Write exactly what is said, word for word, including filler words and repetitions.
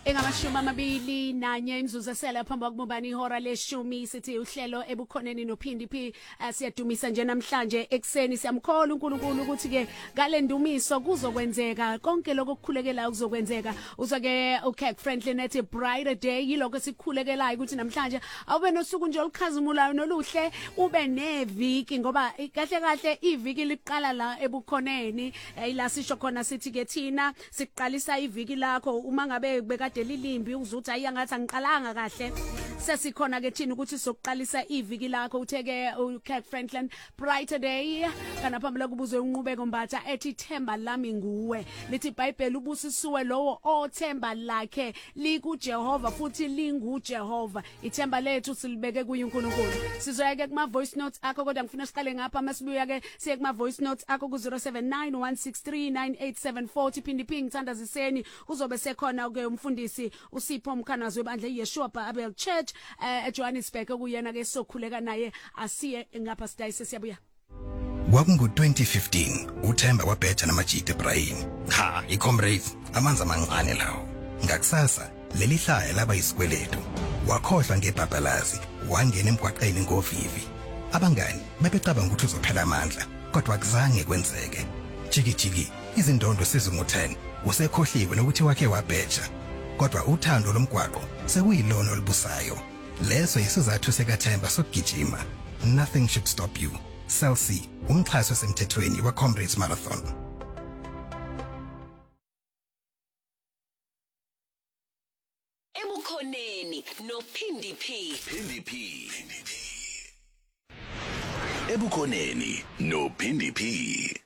engamashumi amabili nanye imzuzu esela phambi kokubumbana ihora leshumi sithi uhlelo ebukhoneni nophindi phi siyadumisa nje namhlanje ekseni siyamkhola uNkulunkulu ukuthi ke ngale ndumiso kuzokwenzeka konke lokukhulekela kuzokwenzeka uzoke uCack Franklin ethi brighter day yiloko sikukhulekelayo ukuthi namhlanje awube nosuku nje olukhazimulayo noluhle ube neviki ngoba kahle kahle iviki liqala la ebukhoneni ila sisho khona sithi ke thina siqalisa iviki lakho uma ngabe bekade lilimbi uzuthi ayangathi angiqalanga kahle sesikhona ke thina ukuthi sokuqalisa iviki lakho utheke uCack Franklin brighter day kana phambili kubuzwe unqubeko mbatha ethi themba lami nguwe lithi iBhayibheli ubusisiwe lowo othemba lakhe likuJehova futhi linguJehova ithemba lethu silibeke kuyinkulunkulu sizoya ke kuma voice notes akho kodwa ngifuna siqale ngapha masibuya ke siye kuma voice notes akho ku zero seven nine one six three nine eight seven four phindi ping thandaziseni uzobe sekhona ke umfundisi uSipho Mkhanazwe ebandla iYeshua Bible Church eh eJohannesburg kuyena ke sokhuleka naye asiye ngapha sidayise siyabuya Kwakungu twenty fifteen uThemba wabheja namajide Brian ha icomrades amanzi amancane lawo ngakusasa leli hlaya laba isikweletu wakhohlwa ngebhabhalazi wangena emgwaqeni ngovivi abangani bebecabanga ukuthi uzophela amandla kodwa kuzange kwenzeke jiki jiki izindondo sizungu ten usekhohliwe nokuthi wakhe wabheja kodwa uthando lomgwaqo sekuyilona olubusayo leso isizathu sekaThemba sokugijima nothing should stop you Cell C umxhaso semthethweni wa Comrades Marathon ebukhoneni nophindi phi phindi phi ebukhoneni nophindi phi